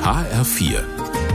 HR4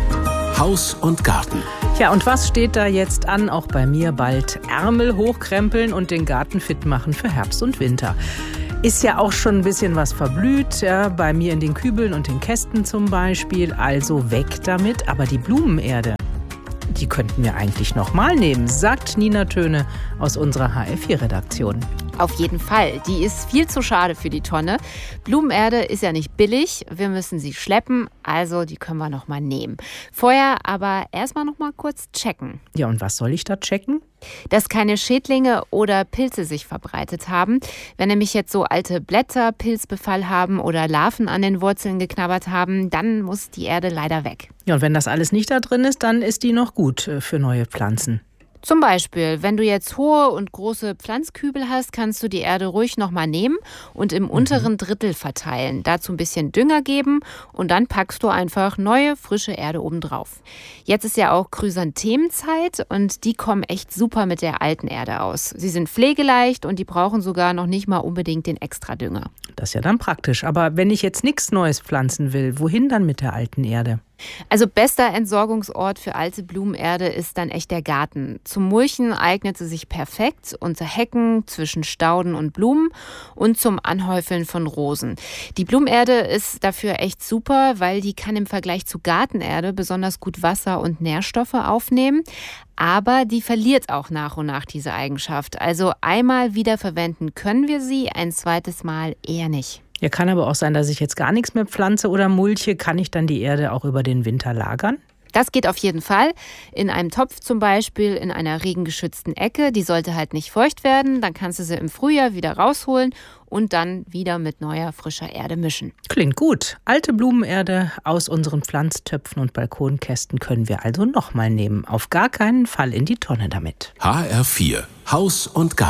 Haus und Garten. Ja, und was steht da jetzt an? Auch bei mir bald Ärmel hochkrempeln und den Garten fit machen für Herbst und Winter. Ist ja auch schon ein bisschen was verblüht, ja, bei mir in den Kübeln und den Kästen zum Beispiel. Also weg damit. Aber die Blumenerde, die könnten wir eigentlich nochmal nehmen, sagt Nina Töne aus unserer HR4-Redaktion. Auf jeden Fall. Die ist viel zu schade für die Tonne. Blumenerde ist ja nicht billig. Wir müssen sie schleppen. Also die können wir noch mal nehmen. Vorher aber erstmal noch mal kurz checken. Ja, und was soll ich da checken? Dass keine Schädlinge oder Pilze sich verbreitet haben. Wenn nämlich jetzt so alte Blätter Pilzbefall haben oder Larven an den Wurzeln geknabbert haben, dann muss die Erde leider weg. Ja, und wenn das alles nicht da drin ist, dann ist die noch gut für neue Pflanzen. Zum Beispiel, wenn du jetzt hohe und große Pflanzkübel hast, kannst du die Erde ruhig nochmal nehmen und im unteren Drittel verteilen. Dazu ein bisschen Dünger geben und dann packst du einfach neue, frische Erde obendrauf. Jetzt ist ja auch Chrysanthemenzeit und die kommen echt super mit der alten Erde aus. Sie sind pflegeleicht und die brauchen sogar noch nicht mal unbedingt den Extradünger. Das ist ja dann praktisch. Aber wenn ich jetzt nichts Neues pflanzen will, wohin dann mit der alten Erde? Also bester Entsorgungsort für alte Blumenerde ist dann echt der Garten. Zum Mulchen eignet sie sich perfekt unter Hecken, zwischen Stauden und Blumen und zum Anhäufeln von Rosen. Die Blumenerde ist dafür echt super, weil die kann im Vergleich zu Gartenerde besonders gut Wasser und Nährstoffe aufnehmen. Aber die verliert auch nach und nach diese Eigenschaft. Also einmal wiederverwenden können wir sie, ein zweites Mal eher nicht. Ja, kann aber auch sein, dass ich jetzt gar nichts mehr pflanze oder mulche. Kann ich dann die Erde auch über den Winter lagern? Das geht auf jeden Fall. In einem Topf zum Beispiel, in einer regengeschützten Ecke. Die sollte halt nicht feucht werden. Dann kannst du sie im Frühjahr wieder rausholen und dann wieder mit neuer, frischer Erde mischen. Klingt gut. Alte Blumenerde aus unseren Pflanztöpfen und Balkonkästen können wir also nochmal nehmen. Auf gar keinen Fall in die Tonne damit. HR4 Haus und Garten.